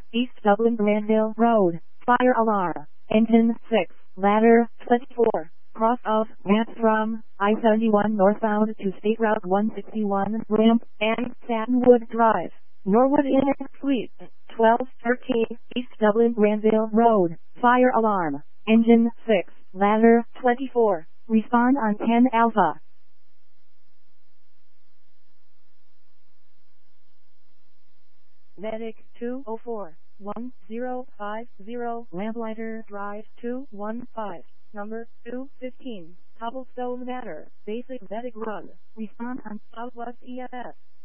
East Dublin Granville Road. Fire alarm. Engine 6. Ladder 24. Cross of ramp from I-71 northbound to State Route 161 ramp and Satinwood Drive. Norwood Inn Suite 1213 East Dublin Granville Road. Fire alarm. Engine 6. Ladder 24. Respond on 10 Alpha. Medic 204-1050 Lamplighter Drive 215, number 215, Cobblestone Manor, Basic Medic Run. Respond on Southwest EMS.